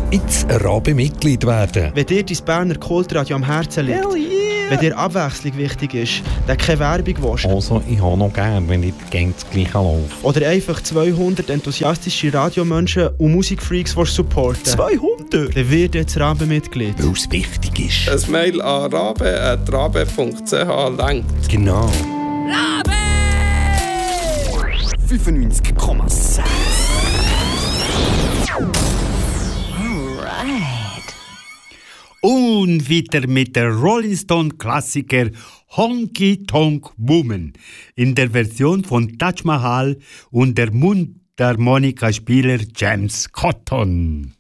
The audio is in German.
jetzt Rabe-Mitglied werden. Wenn dir dein Berner Kultradio am Herzen liegt, wenn dir Abwechslung wichtig ist, dann keine Werbung willst. Also, ich habe noch gern, wenn nicht das Gleiche läuft. Oder einfach 200 enthusiastische Radiomenschen und Musikfreaks supporten. 200? Dann wird jetzt Rabe-Mitglied. Weil es wichtig ist. Ein Mail an rabe@rabe.ch langt. Genau. Rabe! 95,6. Alright. Und wieder mit der Rolling Stone Klassiker Honky Tonk Woman in der Version von Taj Mahal und der Mundharmonikaspieler James Cotton.